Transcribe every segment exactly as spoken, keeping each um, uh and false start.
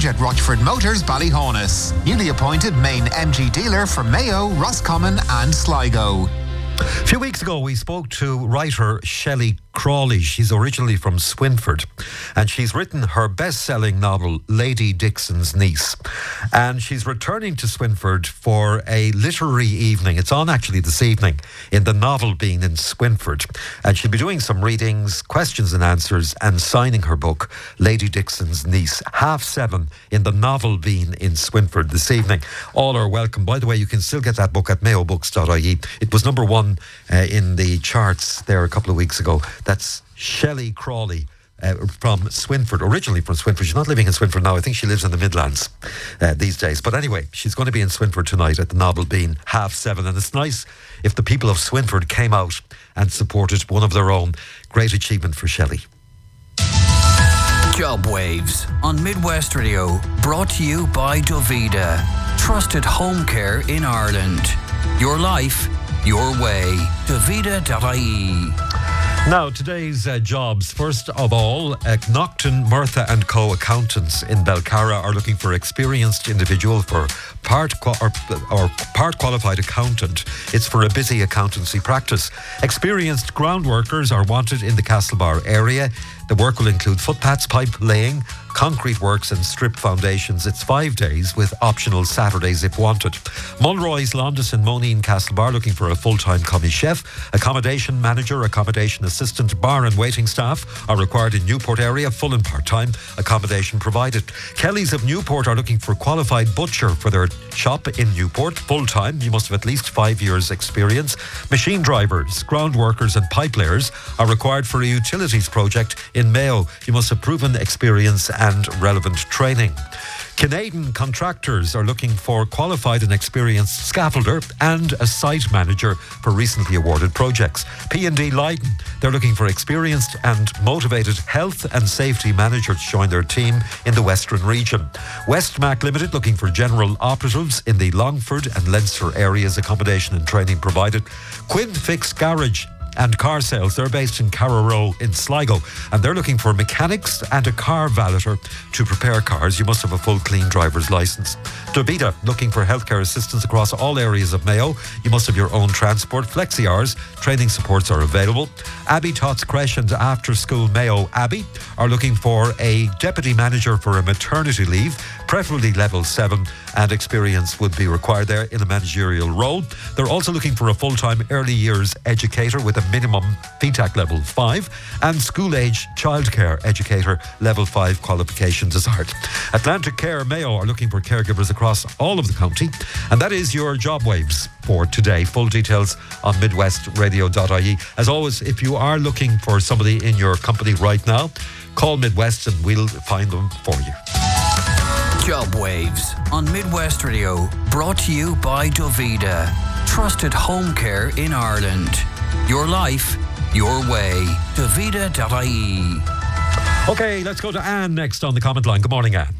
garage at Rochford Motors, Ballyhonus. Newly appointed main M G dealer for Mayo, Roscommon and Sligo. A few weeks ago, we spoke to writer Shelley Crawley. She's originally from Swinford, and she's written her best-selling novel, Lady Dixon's Niece. And she's returning to Swinford for a literary evening. It's on actually this evening in the Novel Bean in Swinford. And she'll be doing some readings, questions and answers, and signing her book, Lady Dixon's Niece. Half seven in the Novel Bean in Swinford this evening. All are welcome. By the way, you can still get that book at mayo books dot I E. It was number one Uh, in the charts there a couple of weeks ago. That's Shelley Crawley uh, from Swinford, originally from Swinford. She's not living in Swinford now. I think she lives in the Midlands uh, these days. But anyway, she's going to be in Swinford tonight at the Novel Bean, half seven. And it's nice if the people of Swinford came out and supported one of their own. Great achievement for Shelley. Job Waves on Midwest Radio, brought to you by Dovida, trusted home care in Ireland. Your life, your way. Dovida dot I E. Now, today's uh, jobs. First of all, uh, Naughton, Murtha and Co. accountants in Belcarra are looking for experienced individual for part qua- or, or part qualified accountant. It's for a busy accountancy practice. Experienced ground workers are wanted in the Castlebar area. The work will include footpaths, pipe laying, concrete works and strip foundations. It's five days with optional Saturdays if wanted. Mulroy's, Londis and Moneen Castlebar looking for a full-time commis chef. Accommodation manager, accommodation assistant, bar and waiting staff are required in Newport area, full and part-time. Accommodation provided. Kelly's of Newport are looking for qualified butcher for their shop in Newport, full-time. You must have at least five years experience. Machine drivers, ground workers and pipe layers are required for a utilities project in Mayo. You must have proven experience and relevant training. Canadian contractors are looking for qualified and experienced scaffolder and a site manager for recently awarded projects. P and D Leiden, they're looking for experienced and motivated health and safety manager to join their team in the Western region. Westmac Limited looking for general operatives in the Longford and Leinster areas. Accommodation and training provided. Quinn Fix Garage and car sales, they're based in Carrow in Sligo, and they're looking for mechanics and a car valeter to prepare cars. You must have a full clean driver's licence. Dovida, looking for healthcare assistance across all areas of Mayo. You must have your own transport. Flexi hours, training supports are available. Abbey Tots Creche and After School Mayo Abbey are looking for a deputy manager for a maternity leave, preferably level seven, and experience would be required there in a managerial role. They're also looking for a full-time early years educator with a minimum P T A C level five and school-age childcare educator level five qualification desired. Atlantic Care Mayo are looking for caregivers across all of the county, and that is your job waves for today. Full details on midwest radio dot I E. As always, if you are looking for somebody in your company right now, call Midwest and we'll find them for you. Job Waves on Midwest Radio, brought to you by Dovida, trusted home care in Ireland. Your life, your way. Dovida dot I E. Okay, let's go to Anne next on the comment line. Good morning, Anne.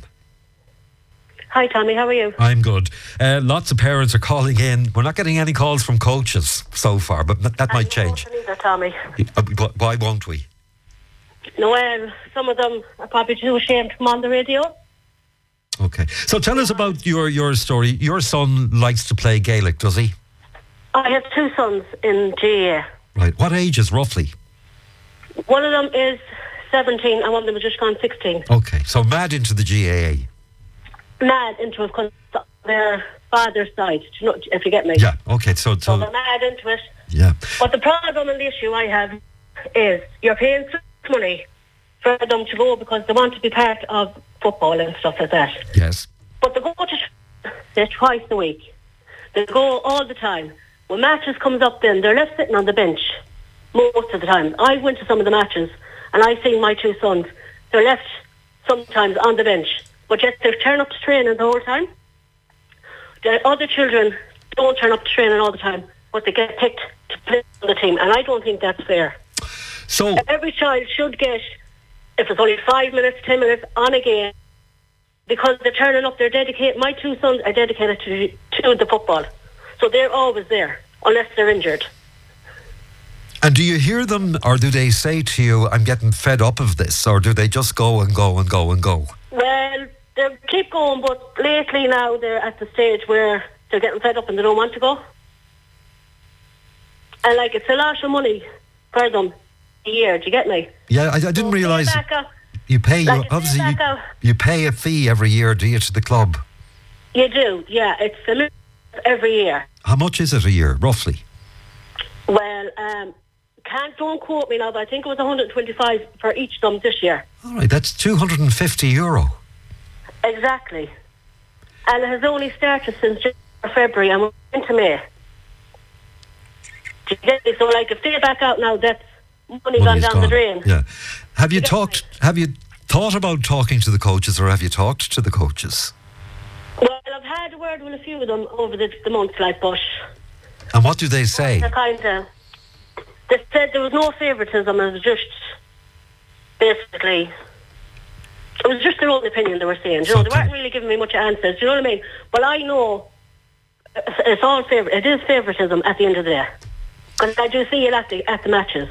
Hi, Tommy. How are you? I'm good. Uh, lots of parents are calling in. We're not getting any calls from coaches so far, but that, that might change. Either, Tommy. Uh, Why won't we? No, um, some of them are probably too ashamed to come on the radio. Okay. So tell us about your, your story. Your son likes to play Gaelic, does he? I have two sons in G A A. Right. What ages, roughly? One of them is seventeen and one of them has just gone sixteen. Okay. So mad into the G A A. Mad into it because their father's side, do you know, if you get me. Yeah. Okay. So, so, so they're mad into it. Yeah. But the problem and the issue I have is you're paying so much money for them to go because they want to be part of football and stuff like that. Yes. But they go to they twice a week. They go all the time. When matches comes up then, they're left sitting on the bench most of the time. I went to some of the matches and I've seen my two sons. They're left sometimes on the bench, but yet they turn up to training the whole time. The other children don't turn up to training all the time, but they get picked to play on the team, and I don't think that's fair. So every child should get, if it's only five minutes, ten minutes on a game, because they're turning up, they're dedicated. My two sons are dedicated to, to the football. So they're always there, unless they're injured. And do you hear them, or do they say to you, I'm getting fed up of this, or do they just go and go and go and go? Well, they're keep going, but lately now they're at the stage where they're getting fed up and they don't want to go. And like, it's a lot of money for them a year. Do you get me? Yeah, I, I didn't So realise stay back out. you pay. Like, you, stay obviously, you, back out. you pay a fee every year, do you, to the club? You do, yeah. It's a little every year. How much is it a year, roughly? Well, um, can't don't quote me now, but I think it was one hundred twenty-five for each of them this year. All right, that's two hundred fifty euro. Exactly. And it has only started since February and we're into May. Do you get me? So, like, if they're back out now, that's money gone Money's down gone. the drain. Yeah. Have you You get talked? Have you thought about talking to the coaches, or have you talked to the coaches? Well, I've had a word with a few of them over the, the months, like, but And what do they say? they're kind of... They said there was no favouritism, it was just basically... It was just their own opinion they were saying. You know, they Okay. weren't really giving me much answers. Do you know what I mean? But I know it's, it's all favor. It is favouritism at the end of the day, because I do see it at the at the matches.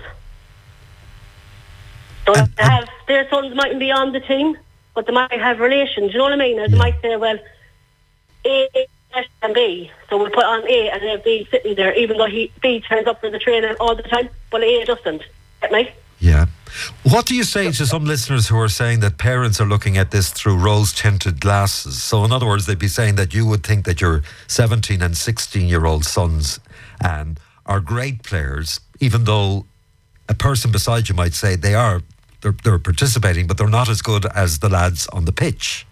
So And- they have their sons mightn't be on the team, but they might have relations. You know what I mean? Or they Yeah. might say, well, A and B, so we put on A and then B sitting there, even though he B turns up for the training all the time, but A doesn't. Get me? Yeah. What do you say to some listeners who are saying that parents are looking at this through rose-tinted glasses? So, in other words, they'd be saying that you would think that your seventeen and sixteen-year-old sons um, are great players, even though a person beside you might say they are, they're, they're participating, but they're not as good as the lads on the pitch.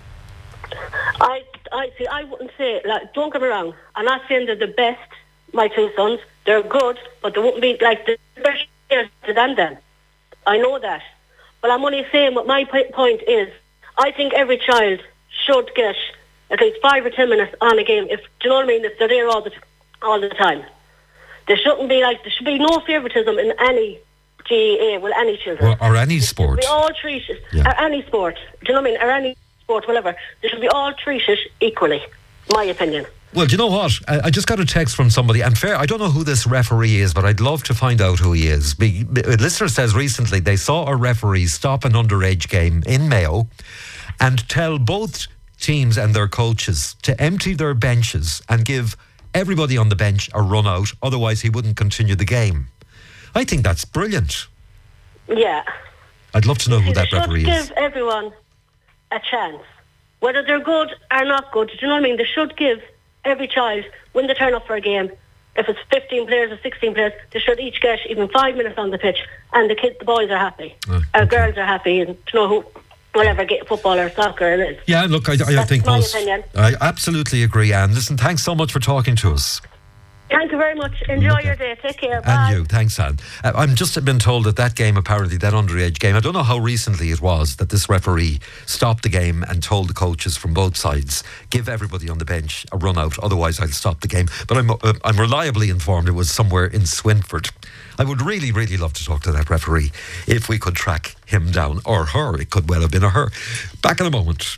I, I see. I wouldn't say, like, don't get me wrong. I'm not saying they're the best. My two sons, they're good, but they wouldn't be like the best players than them. I know that, but I'm only saying what my p- point is. I think every child should get at least five or ten minutes on a game. If do you know what I mean? If they're there all the t- all the time, there shouldn't be like there should be no favouritism in any G A A with any children. Or, or any sport. We all treat it, Yeah. or any sport. Do you know what I mean? Or any sport, whatever. They should be all treated equally. My opinion. Well, do you know what? I, I just got a text from somebody, and fair, I don't know who this referee is, but I'd love to find out who he is. Be, be, a listener says recently they saw a referee stop an underage game in Mayo and tell both teams and their coaches to empty their benches and give everybody on the bench a run out, otherwise he wouldn't continue the game. I think that's brilliant. Yeah. I'd love to know who See, that they should referee give is. everyone a chance. Whether they're good or not good, do you know what I mean? They should give every child, when they turn up for a game, if it's fifteen players or sixteen players, they should each get even five minutes on the pitch, and the kids, the boys are happy. Oh, Or okay. girls are happy, and to know who, whatever, get football or soccer it is. Yeah, look, I, I, I That's think my most... opinion. I absolutely agree, Anne. Listen, thanks so much for talking to us. Thank you very much. Enjoy Okay. your day. Take care. Bye. And you, thanks, Anne. Uh, I'm just been told that that game, apparently, that underage game, I don't know how recently it was that this referee stopped the game and told the coaches from both sides, give everybody on the bench a run out, otherwise I'll stop the game. But I'm, uh, I'm reliably informed it was somewhere in Swinford. I would really, really love to talk to that referee if we could track him down, or her. It could well have been a her. Back in a moment.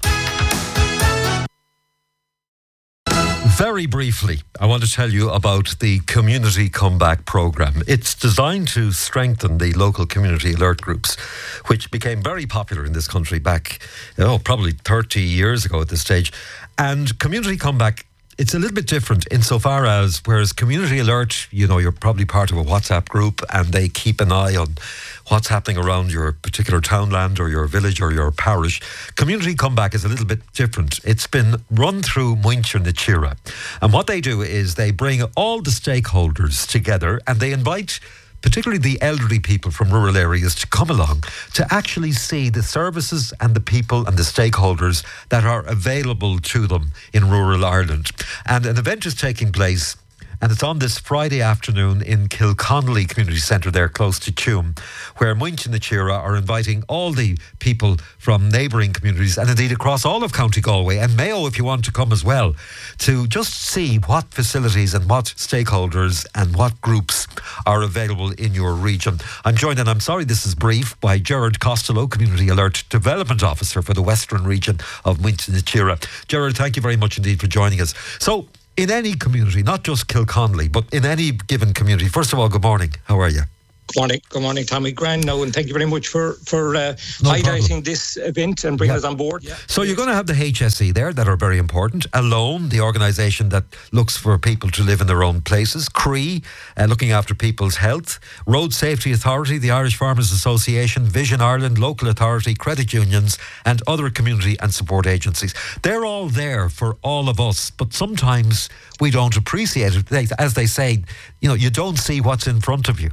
Very briefly, I want to tell you about the Community Comeback Programme. It's designed to strengthen the local community alert groups, which became very popular in this country back, oh, probably thirty years ago at this stage. And Community Comeback, it's a little bit different insofar as, whereas Community Alert, you know, you're probably part of a WhatsApp group and they keep an eye on what's happening around your particular townland or your village or your parish. Community Comeback is a little bit different. It's been run through Muintir na Tíre. And what they do is they bring all the stakeholders together and they invite particularly the elderly people from rural areas to come along to actually see the services and the people and the stakeholders that are available to them in rural Ireland. And an event is taking place, and it's on this Friday afternoon in Kilconnelly Community Centre there close to Tuam, where Muintir na Tíre are inviting all the people from neighbouring communities and indeed across all of County Galway and Mayo, if you want to come as well, to just see what facilities and what stakeholders and what groups are available in your region. I'm joined, and I'm sorry this is brief, by Gerard Costello, Community Alert Development Officer for the Western region of Muintir na Tíre. Gerard, thank you very much indeed for joining us. So, in any community, not just Kilconnelly, but in any given community, first of all, good morning. How are you? Good morning, good morning, Tommy. Grand now, and thank you very much for for uh, No highlighting problem. this event and bringing Yeah. us on board. Yeah. So you're going to have the H S E there that are very important. Alone, the organisation that looks for people to live in their own places. C R E, uh, looking after people's health. Road Safety Authority, the Irish Farmers Association, Vision Ireland, local authority, credit unions and other community and support agencies. They're all there for all of us, but sometimes we don't appreciate it. They, as they say, you know, you don't see what's in front of you.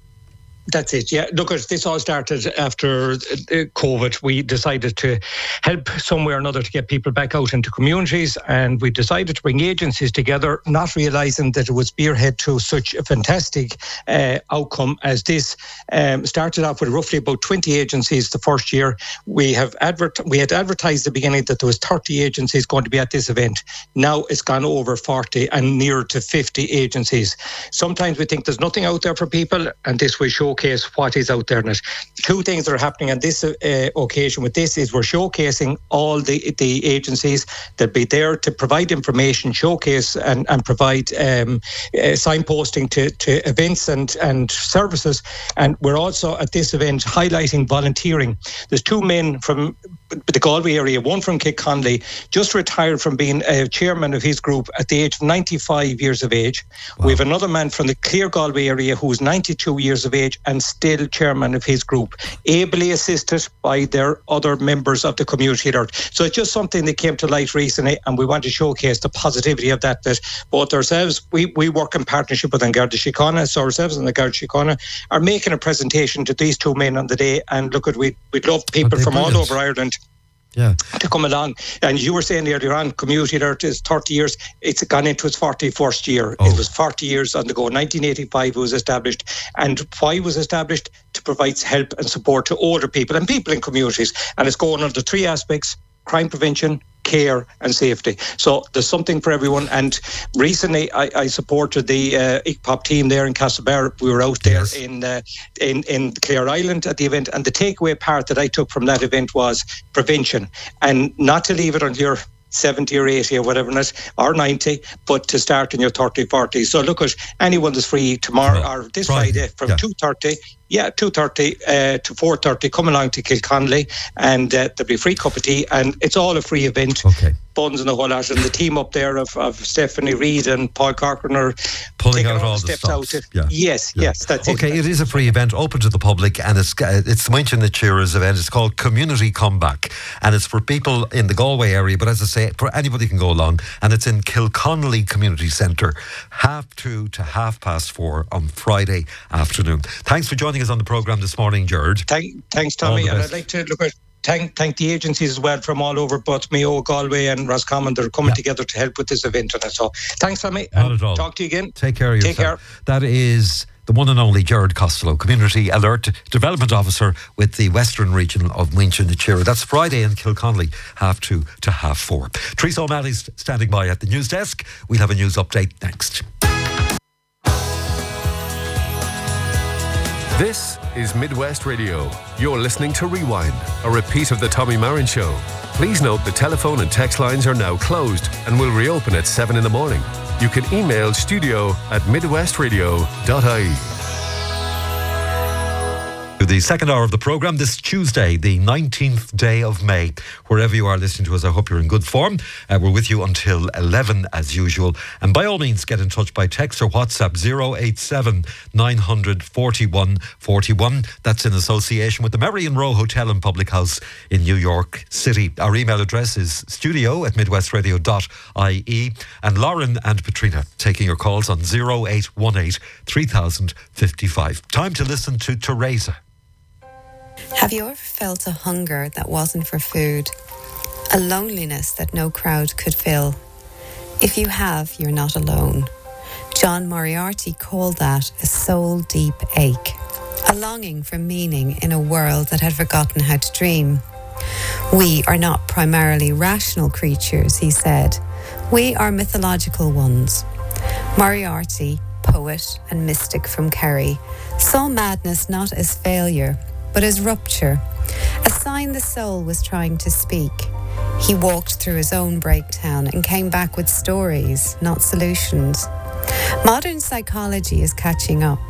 That's it, yeah. Look, this all started after COVID. We decided to help some way or another to get people back out into communities, and we decided to bring agencies together, not realising that it would spearhead to such a fantastic uh, outcome as this. Um, started off with roughly about twenty agencies the first year. We have advert- we had advertised at the beginning that there was thirty agencies going to be at this event. Now it's gone over forty and near to fifty agencies. Sometimes we think there's nothing out there for people, and this will showcase what is out there in it. Two things that are happening on this uh, occasion with this is we're showcasing all the the agencies that be there to provide information, showcase and, and provide um, uh, signposting to, to events and, and services. And we're also at this event highlighting volunteering. There's two men from the Galway area, one from Kilconnelly, just retired from being a chairman of his group at the age of ninety-five years of age. Wow. We have another man from the Clear Galway area who's ninety-two years of age and still chairman of his group, ably assisted by their other members of the community there. So it's just something that came to light recently, and we want to showcase the positivity of that, that both ourselves, we, we work in partnership with An Garda Síochána, so ourselves and the Garda Síochána are making a presentation to these two men on the day, and look, at we, we'd love people from brilliant. all over Ireland Yeah. to come along. And you were saying earlier on, community there is thirty years. It's gone into its forty-first year. Oh. It was forty years on the go. nineteen eighty-five it was established. And why was established? To provide help and support to older people and people in communities. And it's going under three aspects: crime prevention, care and safety. So there's something for everyone. And recently I, I supported the uh, I C P O P team there in Castlebar. We were out there yes. in, uh, in in Clare Island at the event, and the takeaway part that I took from that event was prevention, and not to leave it until you're seventy or eighty or whatever it is, or ninety, but to start in your thirty, forty. So look at anyone that's free tomorrow or this Friday, Friday from yeah. two thirty. Yeah, two thirty uh, to four thirty, come along to Kilconnelly, and uh, there'll be a free cup of tea, and it's all a free event. Okay. Buns and a whole lot, and the team up there of, of Stephanie Reid and Paul Corcoran are pulling out all, all the steps stops. out. Yeah. Yes, yeah. yes, that's okay, it. Okay, it is a free event, open to the public, and it's it's mentioned the Cheerers event. It's called Community Comeback, and it's for people in the Galway area, but as I say, for anybody can go along, and it's in Kilconnelly Community Centre, half two to half past four on Friday afternoon. Thanks for joining us on the programme this morning, Gerard. Thank, thanks, Tommy. And I'd like to look at Thank, thank the agencies as well from all over, both Mayo, Galway and Roscommon. They're coming yeah. together to help with this event. And so thanks, Tommy. Not at all. Talk to you again. Take care of yourself. Take care. That is the one and only Gerard Costello, Community Alert Development Officer with the Western Region of Winch and the Cheer. That's Friday in Kilconnelly, half two to half four. Teresa O'Malley's standing by at the news desk. We'll have a news update next. This is Midwest Radio. You're listening to Rewind, a repeat of the Tommy Marin Show. Please note the telephone and text lines are now closed and will reopen at seven in the morning. You can email studio at midwestradio dot I E. The second hour of the programme this Tuesday, the nineteenth day of May. Wherever you are listening to us, I hope you're in good form. Uh, we're with you until eleven as usual. And by all means, get in touch by text or WhatsApp zero eight seven nine hundred forty-one forty-one. That's in association with the Merrion Row Hotel and Public House in New York City. Our email address is studio at midwestradio dot I E. And Lauren and Patrina taking your calls on zero eight one eight three thousand fifty-five. Time to listen to Teresa. Have you ever felt a hunger that wasn't for food? A loneliness that no crowd could fill? If you have, you're not alone. John Moriarty called that a soul-deep ache, a longing for meaning in a world that had forgotten how to dream. We are not primarily rational creatures, he said. We are mythological ones. Moriarty, poet and mystic from Kerry, saw madness not as failure, but as rupture, a sign the soul was trying to speak. He walked through his own breakdown and came back with stories, not solutions. Modern psychology is catching up.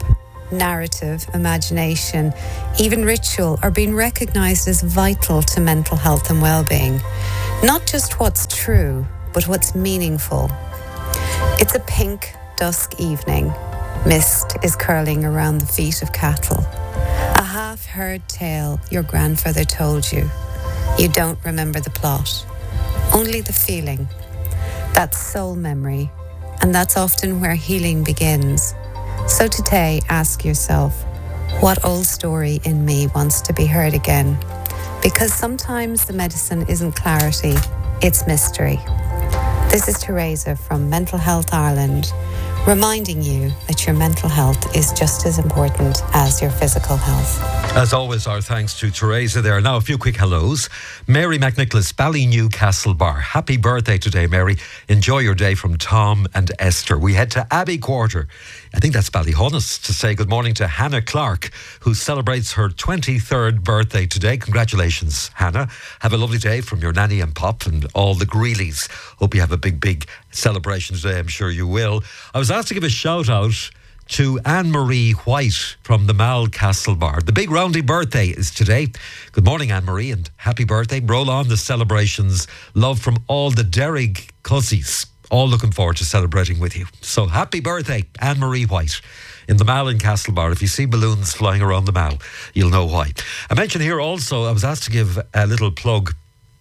narrative, imagination, even ritual are being recognised as vital to mental health and well-being. Not just what's true, but what's meaningful. It's a pink dusk evening. Mist is curling around the feet of cattle. A half-heard tale your grandfather told you. You don't remember the plot, only the feeling. That's soul memory, and that's often where healing begins. So today, ask yourself, what old story in me wants to be heard again? Because sometimes the medicine isn't clarity, it's mystery. This is Teresa from Mental Health Ireland, reminding you that your mental health is just as important as your physical health. As always, our thanks to Teresa there. Now, a few quick hellos. Mary McNicholas, Ballynewcastlebar. Happy birthday today, Mary. Enjoy your day from Tom and Esther. We head to Abbey Quarter, I think that's Ballyhonus, to say good morning to Hannah Clark, who celebrates her twenty-third birthday today. Congratulations, Hannah. Have a lovely day from your nanny and pop and all the Greeleys. Hope you have a big, big celebration today. I'm sure you will. I was asked to give a shout out to Anne-Marie White from the Mal Castlebar. The big roundy birthday is today. Good morning, Anne-Marie, and happy birthday. Roll on the celebrations. Love from all the Derrig cussies. All looking forward to celebrating with you. So happy birthday, Anne-Marie White in the Mal in Castlebar. If you see balloons flying around the Mal, you'll know why. I mentioned here also, I was asked to give a little plug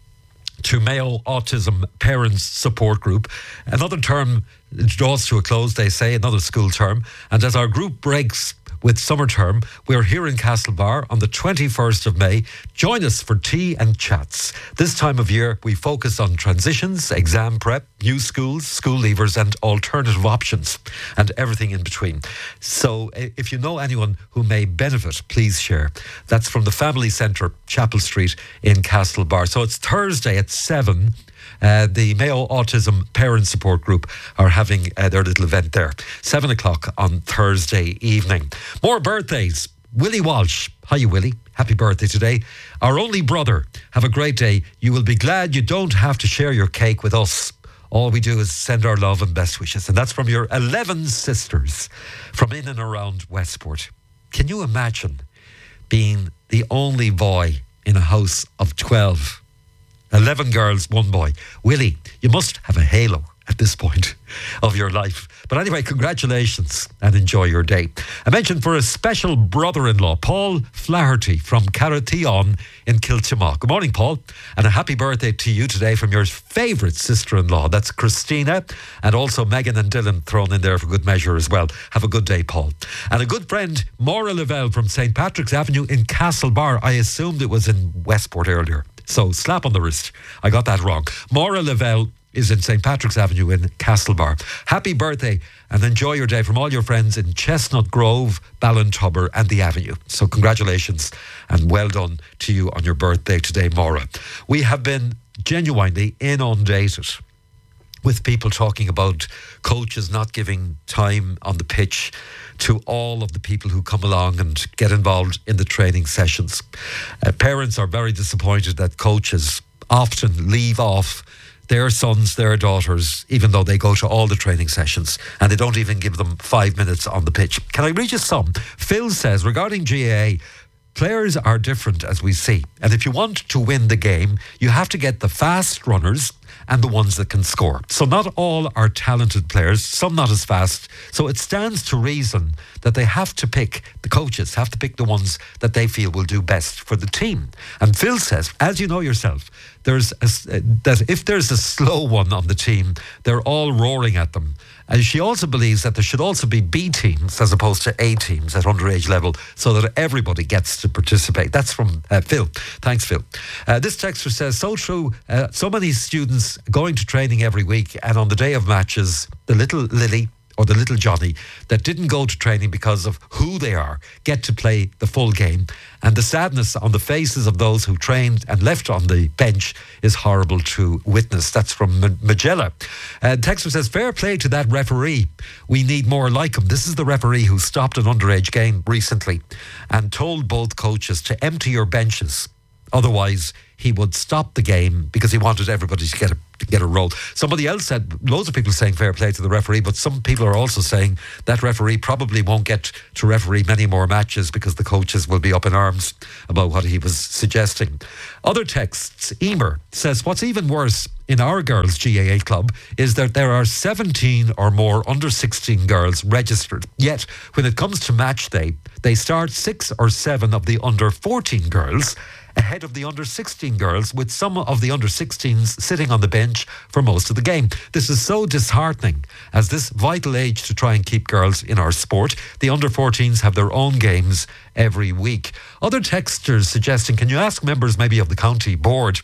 to Mayo Autism Parents Support Group. Another term draws to a close, they say, another school term. And as our group breaks with summer term, we're here in Castlebar on the twenty-first of May. Join us for tea and chats. This time of year, we focus on transitions, exam prep, new schools, school leavers and alternative options and everything in between. So if you know anyone who may benefit, please share. That's from the Family Centre, Chapel Street in Castlebar. So it's Thursday at seven. Uh, the Mayo Autism Parents Support Group are having uh, their little event there. Seven o'clock on Thursday evening. More birthdays. Willie Walsh. Hi, Willie. Happy birthday today. Our only brother. Have a great day. You will be glad you don't have to share your cake with us. All we do is send our love and best wishes. And that's from your eleven sisters from in and around Westport. Can you imagine being the only boy in a house of twelve? eleven girls, one boy. Willie, you must have a halo at this point of your life. But anyway, congratulations and enjoy your day. I mentioned for a special brother-in-law, Paul Flaherty from Carratheon in Kiltimagh. Good morning, Paul, and a happy birthday to you today from your favourite sister-in-law. That's Christina, and also Megan and Dylan thrown in there for good measure as well. Have a good day, Paul. And a good friend, Maura Lavelle from Saint Patrick's Avenue in Castlebar. I assumed it was in Westport earlier. So, slap on the wrist. I got that wrong. Maura Lavelle is in Saint Patrick's Avenue in Castlebar. Happy birthday and enjoy your day from all your friends in Chestnut Grove, Ballintubber and the Avenue. So, congratulations and well done to you on your birthday today, Maura. We have been genuinely inundated with people talking about coaches not giving time on the pitch to all of the people who come along and get involved in the training sessions. Uh, parents are very disappointed that coaches often leave off their sons, their daughters, even though they go to all the training sessions, and they don't even give them five minutes on the pitch. Can I read you some? Phil says, regarding G A A, players are different as we see. And if you want to win the game, you have to get the fast runners and the ones that can score. So not all are talented players, some not as fast. So it stands to reason that they have to pick, the coaches have to pick the ones that they feel will do best for the team. And Phil says, as you know yourself, there's a, that if there's a slow one on the team, they're all roaring at them. And she also believes that there should also be B teams as opposed to A teams at underage level so that everybody gets to participate. That's from uh, Phil. Thanks, Phil. Uh, this texter says, so true. Uh, so many students going to training every week, and on the day of matches, the little Lily or the little Johnny that didn't go to training because of who they are get to play the full game. And the sadness on the faces of those who trained and left on the bench is horrible to witness. That's from M- Magella. Uh, Texter says, fair play to that referee. We need more like him. This is the referee who stopped an underage game recently and told both coaches to empty your benches. Otherwise, he would stop the game because he wanted everybody to get a to get a roll. Somebody else said, loads of people saying fair play to the referee, but some people are also saying that referee probably won't get to referee many more matches because the coaches will be up in arms about what he was suggesting. Other texts, Emer says, what's even worse in our girls' G A A club is that there are seventeen or more under sixteen girls registered. Yet, when it comes to match day, they start six or seven of the under fourteen girls ahead of the under sixteen girls, with some of the under sixteens sitting on the bench for most of the game. This is so disheartening, as this vital age to try and keep girls in our sport. The under fourteens have their own games every week. Other texters suggesting, can you ask members maybe of the county board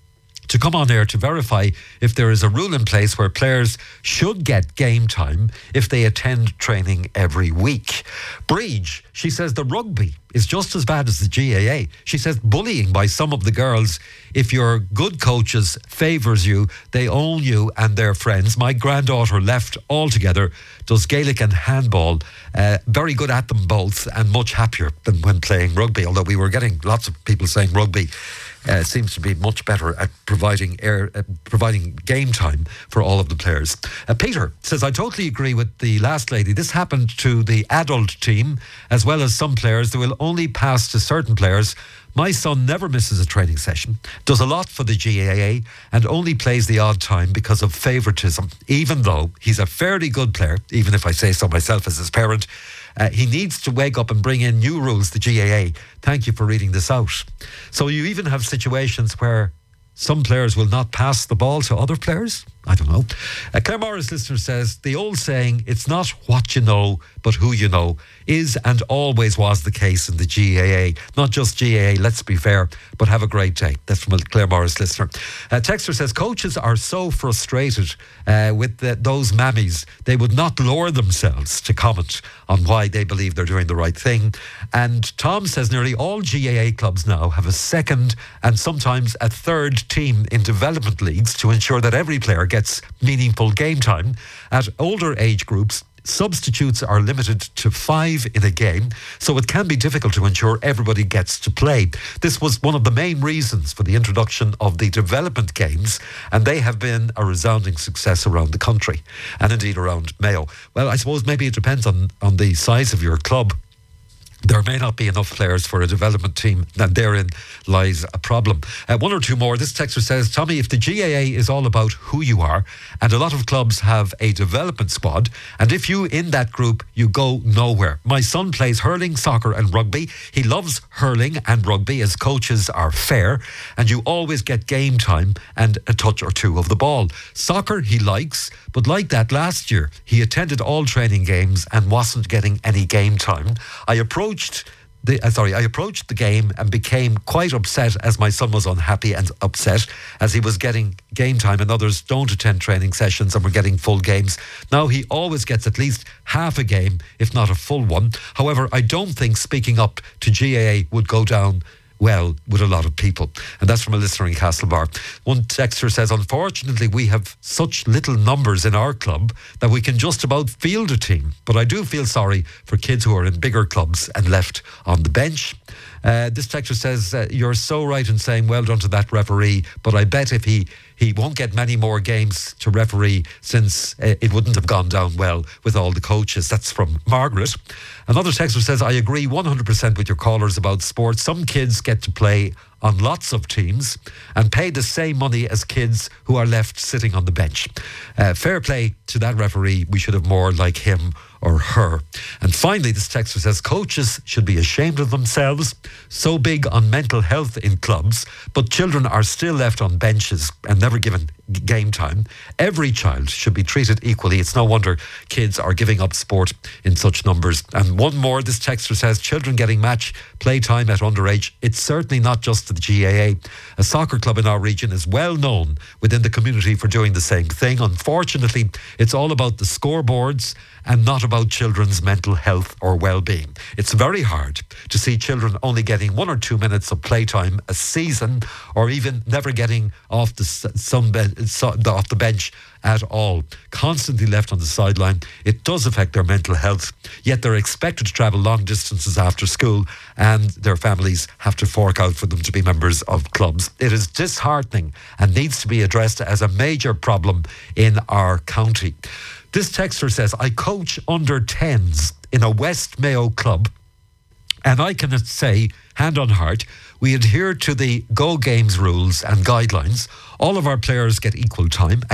to come on air to verify if there is a rule in place where players should get game time if they attend training every week. Breege, she says the rugby is just as bad as the G A A. She says bullying by some of the girls, if your good coaches favours you, they own you and their friends. My granddaughter left altogether, does Gaelic and handball, uh, very good at them both and much happier than when playing rugby, although we were getting lots of people saying rugby Uh, seems to be much better at providing air, uh, providing game time for all of the players. Uh, Peter says, I totally agree with the last lady. This happened to the adult team as well as some players. They will only pass to certain players. My son never misses a training session, does a lot for the G A A and only plays the odd time because of favouritism, even though he's a fairly good player, even if I say so myself as his parent. Uh, he needs to wake up and bring in new rules, the G A A. Thank you for reading this out. So you even have situations where some players will not pass the ball to other players? I don't know. Uh, Claire Morris listener says, the old saying, it's not what you know, but who you know, is and always was the case in the G A A. Not just G A A, let's be fair, but have a great day. That's from a Claire Morris listener. Uh, Texter says, coaches are so frustrated uh, with the, those mammies, they would not lower themselves to comment on why they believe they're doing the right thing. And Tom says, nearly all G A A clubs now have a second and sometimes a third team in development leagues to ensure that every player gets meaningful game time. At older age groups, substitutes are limited to five in a game, so it can be difficult to ensure everybody gets to play. This was one of the main reasons for the introduction of the development games, and they have been a resounding success around the country and indeed around Mayo. Well, I suppose maybe it depends on, on the size of your club. There may not be enough players for a development team, and therein lies a problem. Uh, one or two more. This texter says, Tommy, if the G A A is all about who you are, and a lot of clubs have a development squad, and if you in that group, you go nowhere. My son plays hurling, soccer and rugby. He loves hurling and rugby as coaches are fair, and you always get game time and a touch or two of the ball. Soccer he likes, but like that last year, he attended all training games and wasn't getting any game time. I approached The, uh, sorry, I approached the game and became quite upset as my son was unhappy and upset as he was getting game time and others don't attend training sessions and were getting full games. Now he always gets at least half a game, if not a full one. However, I don't think speaking up to G A A would go down well with a lot of people. And that's from a listener in Castlebar. One texter says, unfortunately, we have such little numbers in our club that we can just about field a team. But I do feel sorry for kids who are in bigger clubs and left on the bench. Uh, this texter says, uh, you're so right in saying well done to that referee, but I bet if he He won't get many more games to referee since uh, it wouldn't have gone down well with all the coaches. That's from Margaret. Another texter says, I agree one hundred percent with your callers about sports. Some kids get to play on lots of teams and pay the same money as kids who are left sitting on the bench. Uh, fair play to that referee. We should have more like him or her. And finally, this texter says, coaches should be ashamed of themselves, so big on mental health in clubs, but children are still left on benches and never given game time. Every child should be treated equally. It's no wonder kids are giving up sport in such numbers. And one more, this texter says, children getting match play time at underage, it's certainly not just the G A A. A soccer club in our region is well known within the community for doing the same thing. Unfortunately, it's all about the scoreboards and not about children's mental health or well-being. It's very hard to see children only getting one or two minutes of playtime a season, or even never getting off the sun, so- off the bench at all. Constantly left on the sideline. It does affect their mental health, yet they're expected to travel long distances after school, and their families have to fork out for them to be members of clubs. It is disheartening and needs to be addressed as a major problem in our county. This texter says, I coach under tens in a West Mayo club, and I can say, hand on heart, we adhere to the Go Games rules and guidelines. All of our players get equal time.